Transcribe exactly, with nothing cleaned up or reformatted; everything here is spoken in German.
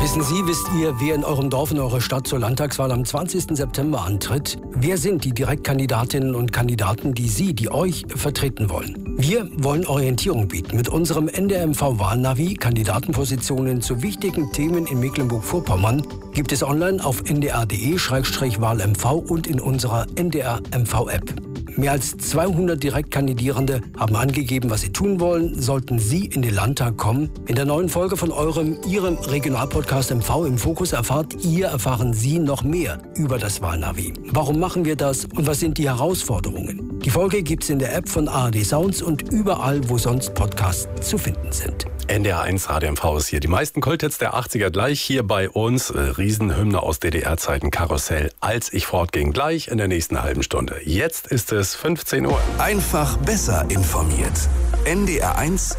Wissen Sie, wisst ihr, wer in eurem Dorf, in eurer Stadt zur Landtagswahl am zwanzigsten September antritt? Wer sind die Direktkandidatinnen und Kandidaten, die Sie, die euch vertreten wollen? Wir wollen Orientierung bieten mit unserem N D R M V-Wahlnavi. Kandidatenpositionen zu wichtigen Themen in Mecklenburg-Vorpommern gibt es online auf n d r punkt d e slash wahl m v und in unserer N D R M V-App. Mehr als zweihundert Direktkandidierende haben angegeben, was sie tun wollen, sollten Sie in den Landtag kommen. In der neuen Folge von eurem, Ihrem Regionalpodcast M V im Fokus erfahrt ihr, erfahren Sie noch mehr über das Wahlnavi. Warum machen wir das und was sind die Herausforderungen? Die Folge gibt's in der App von A R D Sounds und überall, wo sonst Podcasts zu finden sind. N D R eins Radio M V ist hier. Die meisten Kulthits der achtziger gleich hier bei uns. Äh, Riesenhymne aus D D R-Zeiten, Karussell. Als ich fortging, gleich in der nächsten halben Stunde. Jetzt ist es fünfzehn Uhr. Einfach besser informiert. N D R eins